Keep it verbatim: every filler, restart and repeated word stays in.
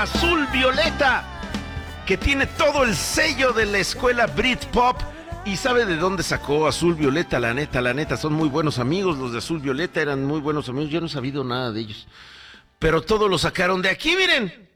Azul Violeta, que tiene todo el sello de la escuela Britpop. ¿Y sabe de dónde sacó Azul Violeta? La neta, la neta, son muy buenos amigos. Los de Azul Violeta eran muy buenos amigos. Yo no he sabido nada de ellos. Pero todos lo sacaron de aquí, miren.